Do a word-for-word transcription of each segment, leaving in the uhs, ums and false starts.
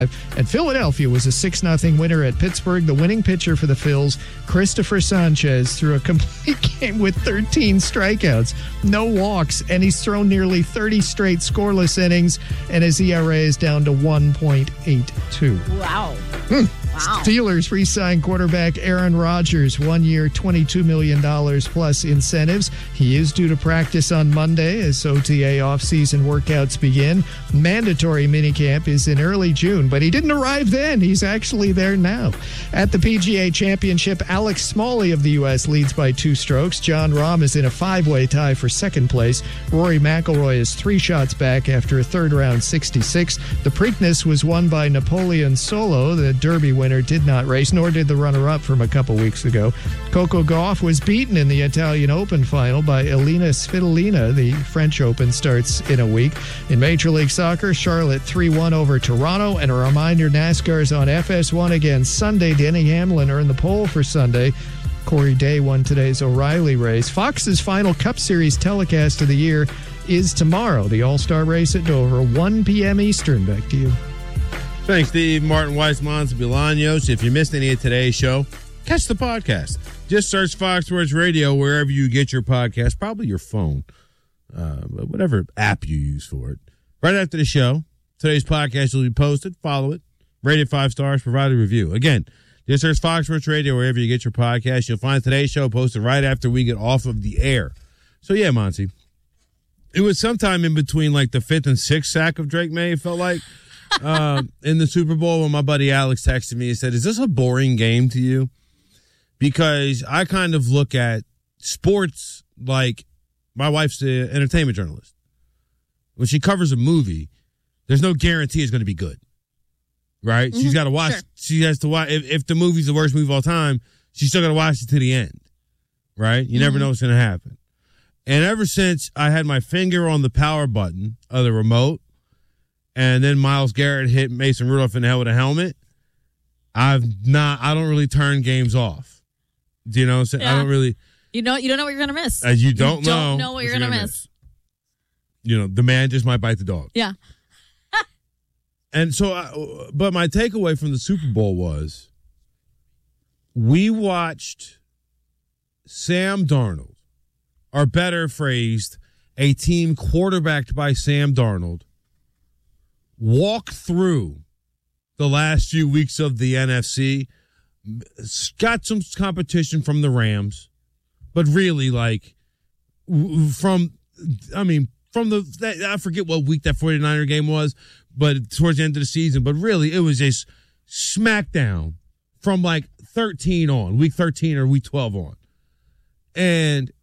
And Philadelphia was a six nothing winner at Pittsburgh. The winning pitcher for the Phils, Christopher Sanchez, threw a complete game with thirteen strikeouts, no walks, and he's thrown nearly thirty straight scoreless innings, and his E R A is down to one point eight two. Wow. Hmm. Wow. Steelers re-signed quarterback Aaron Rodgers, one year, twenty-two million dollars plus incentives. He is due to practice on Monday as O T A offseason workouts begin. Mandatory minicamp is in early June, but he didn't arrive then. He's actually there now. At the P G A Championship, Alex Smalley of the U S leads by two strokes. John Rahm is in a five-way tie for second place. Rory McIlroy is three shots back after a third-round sixty-six. The Preakness was won by Napoleon Solo. The Derby winner did not race, nor did the runner-up from a couple weeks ago. Coco Gauff was beaten in the Italian Open final by Elina Svitolina. The French Open starts in a week. In Major League Soccer, Charlotte three one over Toronto. And a reminder, NASCAR's on F S one again Sunday. Denny Hamlin earned the pole for Sunday. Corey Day won today's O'Reilly race. Fox's final Cup Series telecast of the year is tomorrow. The All-Star race at Dover, one p.m. Eastern. Back to you. Thanks, Steve. Martin Weiss, Monza Bolaños. If you missed any of today's show, catch the podcast. Just search Fox Sports Radio wherever you get your podcast, probably your phone, uh, whatever app you use for it. Right after the show, today's podcast will be posted. Follow it. Rate it five stars. Provide a review. Again, just search Fox Sports Radio wherever you get your podcast. You'll find today's show posted right after we get off of the air. So, yeah, Monty, it was sometime in between like the fifth and sixth sack of Drake May, it felt like. um, in the Super Bowl when my buddy Alex texted me and said, is this a boring game to you? Because I kind of look at sports like my wife's an entertainment journalist. When she covers a movie, there's no guarantee it's going to be good. Right? Mm-hmm. She's got to watch. Sure. She has to watch. If, if the movie's the worst movie of all time, she's still got to watch it to the end. Right? You mm-hmm. never know what's going to happen. And ever since I had my finger on the power button of the remote, and then Myles Garrett hit Mason Rudolph in the head with a helmet, I've not, I don't really turn games off. Do you know what I'm saying? Yeah. I don't really. You know, you don't know what you're going to miss. Uh, you don't you know. don't know what you're going to miss. miss. You know, the man just might bite the dog. Yeah. And so, I, but my takeaway from the Super Bowl was we watched Sam Darnold, or better phrased, a team quarterbacked by Sam Darnold, walk through the last few weeks of the N F C, got some competition from the Rams, but really, like, from, I mean, from the, I forget what week that 49er game was, but towards the end of the season, but really, it was a smackdown from, like, thirteen on, week thirteen or week twelve on. And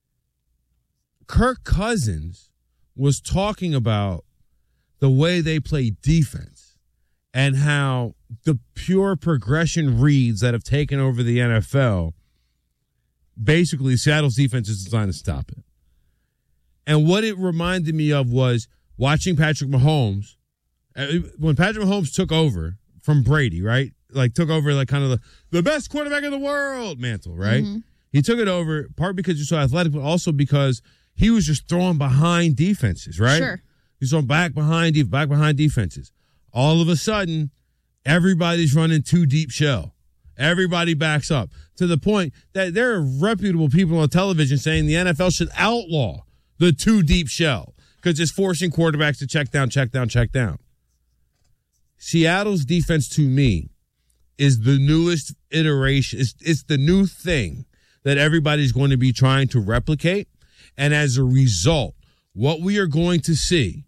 Kirk Cousins was talking about the way they play defense and how the pure progression reads that have taken over the N F L, basically Seattle's defense is designed to stop it. And what it reminded me of was watching Patrick Mahomes. When Patrick Mahomes took over from Brady, right? Like took over like kind of the, the best quarterback in the world mantle, right? Mm-hmm. He took it over, part because he's so athletic, but also because he was just throwing behind defenses, right? Sure. He's on back behind, back behind defenses. All of a sudden, everybody's running two deep shell. Everybody backs up to the point that there are reputable people on television saying the N F L should outlaw the two deep shell because it's forcing quarterbacks to check down, check down, check down. Seattle's defense, to me, is the newest iteration. It's, it's the new thing that everybody's going to be trying to replicate. And as a result, what we are going to see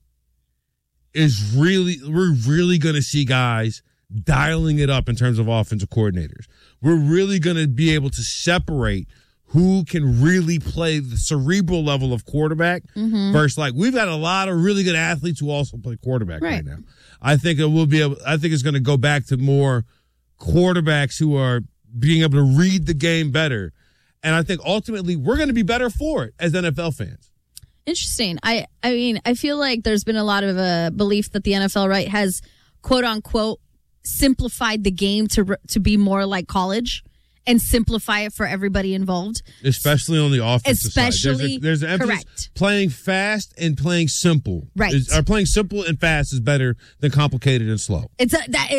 is really, we're really going to see guys dialing it up in terms of offensive coordinators. We're really going to be able to separate who can really play the cerebral level of quarterback mm-hmm. versus like we've got a lot of really good athletes who also play quarterback right, right now. I think it will be able, I think it's going to go back to more quarterbacks who are being able to read the game better. And I think ultimately we're going to be better for it as N F L fans. Interesting. I, I mean, I feel like there's been a lot of a belief that the N F L, right, has quote unquote simplified the game to to be more like college. and simplify it for everybody involved. Especially on the offensive Especially, side. There's, a, there's an emphasis. Correct. Playing fast and playing simple. Right. Is, or playing simple and fast is better than complicated and slow. It's a, that